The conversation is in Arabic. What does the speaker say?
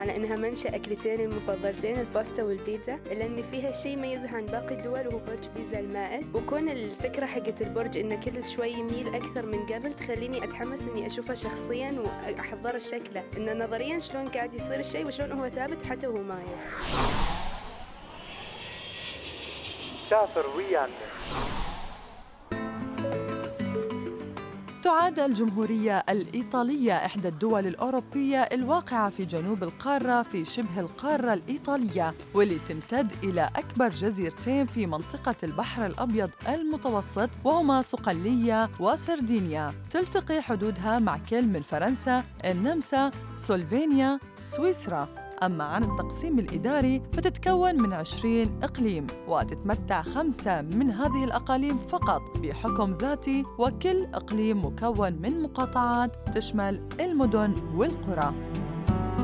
على إنها منشأ أكلتين المفضلتين الباستا والبيتزا، إلا إن فيها شيء يميزها عن باقي الدول وهو برج بيزا المائل. وكون الفكرة حقت البرج إنه كل شوي يميل أكثر من قبل تخليني أتحمس إني أشوفه شخصياً وأحضر شكله، إنه نظرياً شلون قاعد يصير الشيء وشلون هو ثابت حتى وهو مايل. سافر ويانا. تعد الجمهورية الإيطالية إحدى الدول الأوروبية الواقعة في جنوب القارة في شبه القارة الإيطالية، واللي تمتد إلى أكبر جزيرتين في منطقة البحر الأبيض المتوسط، وهما صقلية وسردينيا. تلتقي حدودها مع كل من فرنسا، النمسا، سلوفينيا، سويسرا. أما عن التقسيم الإداري فتتكون من 20 إقليم، وتتمتع 5 من هذه الأقاليم فقط بحكم ذاتي، وكل إقليم مكون من مقاطعات تشمل المدن والقرى.